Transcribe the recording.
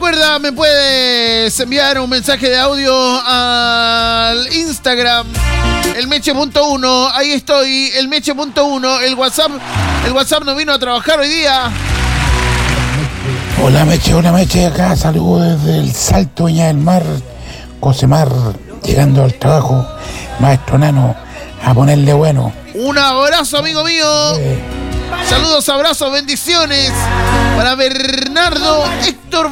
Recuerda, me puedes enviar un mensaje de audio al Instagram, el Meche.1. Ahí estoy, el Meche.1. El WhatsApp no vino a trabajar hoy día. Hola Meche, acá saludos desde el Salto Viña del Mar, Cosemar, llegando al trabajo, maestro Nano, a ponerle bueno. Un abrazo, amigo mío. Saludos, abrazos, bendiciones para Bernardo Héctor